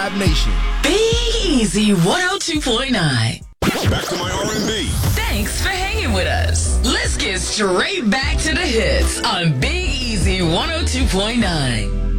Vibe Nation. Big Easy 102.9. Back to my R&B. Thanks for hanging with us. Let's get straight back to the hits on Big Easy 102.9.